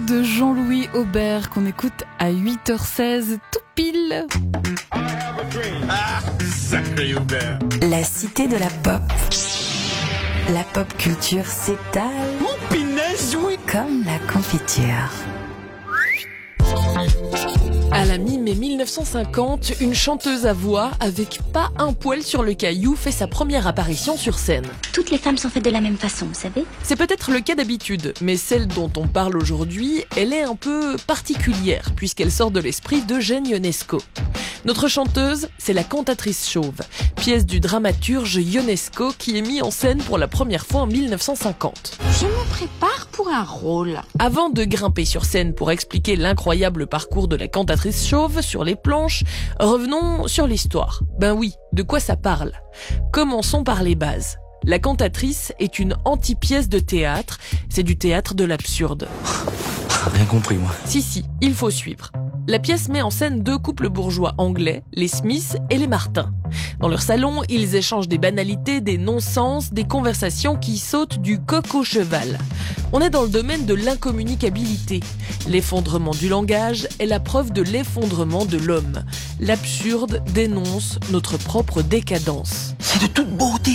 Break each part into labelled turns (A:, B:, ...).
A: de Jean-Louis Aubert qu'on écoute à 8h16 tout pile.
B: Ah, sacré Aubert.
C: La cité de la pop. La pop culture s'étale.
B: Oh, pinaise, oui.
C: Comme la confiture.
D: À la mi-mai 1950, une chanteuse à voix avec pas un poil sur le caillou fait sa première apparition sur scène.
E: Toutes les femmes sont faites de la même façon, vous savez.
D: C'est peut-être le cas d'habitude, mais celle dont on parle aujourd'hui, elle est un peu particulière puisqu'elle sort de l'esprit d'Eugène Ionesco. Notre chanteuse, c'est La Cantatrice Chauve, pièce du dramaturge Ionesco qui est mis en scène pour la première fois en 1950.
F: Je me prépare pour un rôle.
D: Avant de grimper sur scène pour expliquer l'incroyable parcours de la cantatrice chauve sur les planches, revenons sur l'histoire. Ben oui, de quoi ça parle ? Commençons par les bases. La cantatrice est une anti-pièce de théâtre, c'est du théâtre de l'absurde.
G: Rien compris, moi.
D: Si, il faut suivre. La pièce met en scène deux couples bourgeois anglais, les Smith et les Martin. Dans leur salon, ils échangent des banalités, des non-sens, des conversations qui sautent du coq au cheval. On est dans le domaine de l'incommunicabilité. L'effondrement du langage est la preuve de l'effondrement de l'homme. L'absurde dénonce notre propre décadence.
G: C'est de toute beauté.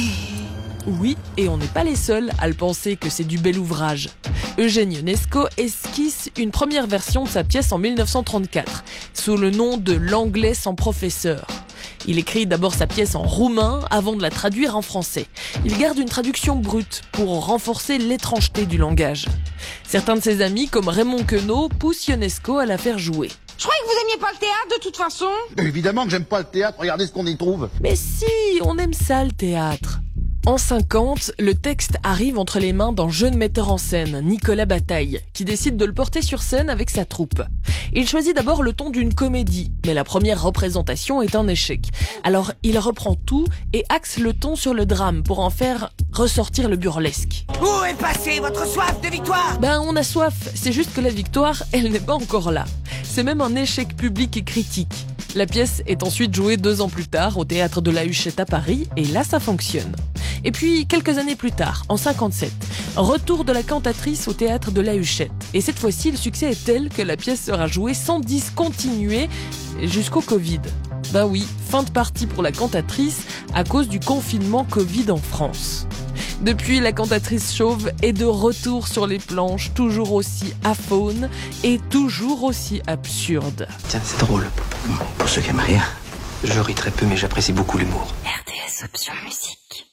D: Oui, et on n'est pas les seuls à le penser que c'est du bel ouvrage. Eugène Ionesco esquisse une première version de sa pièce en 1934, sous le nom de L'Anglais sans professeur. Il écrit d'abord sa pièce en roumain avant de la traduire en français. Il garde une traduction brute pour renforcer l'étrangeté du langage. Certains de ses amis, comme Raymond Queneau, poussent Ionesco à la faire jouer.
F: Je croyais que vous aimiez pas le théâtre de toute façon.
B: Évidemment que j'aime pas le théâtre, regardez ce qu'on y trouve.
D: Mais si, on aime ça le théâtre. En 50, le texte arrive entre les mains d'un jeune metteur en scène, Nicolas Bataille, qui décide de le porter sur scène avec sa troupe. Il choisit d'abord le ton d'une comédie, mais la première représentation est un échec. Alors il reprend tout et axe le ton sur le drame pour en faire ressortir le burlesque.
H: Où est passée votre soif de victoire ?
D: Ben on a soif, c'est juste que la victoire, elle n'est pas encore là. C'est même un échec public et critique. La pièce est ensuite jouée 2 ans plus tard au théâtre de la Huchette à Paris et là ça fonctionne. Et puis, quelques années plus tard, en 57, retour de la cantatrice au théâtre de la Huchette. Et cette fois-ci, le succès est tel que la pièce sera jouée sans discontinuer jusqu'au Covid. Ben oui, fin de partie pour la cantatrice à cause du confinement Covid en France. Depuis, la cantatrice chauve est de retour sur les planches, toujours aussi aphone et toujours aussi absurde.
G: Tiens, c'est drôle. Pour ceux qui aiment rien, je ris très peu, mais j'apprécie beaucoup l'humour.
C: RDS Option Musique.